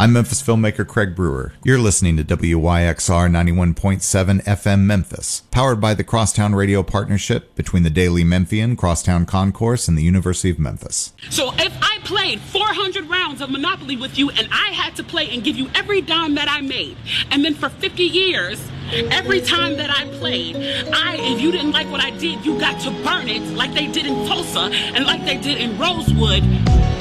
I'm Memphis filmmaker Craig Brewer. You're listening to WYXR 91.7 FM Memphis, powered by the Crosstown Radio Partnership between the Daily Memphian, Crosstown Concourse, and the University of Memphis. So if I played 400 rounds of Monopoly with you and I had to play and give you every dime that I made, and then for 50 years, every time that I played, if you didn't like what I did, you got to burn it like they did in Tulsa and like they did in Rosewood.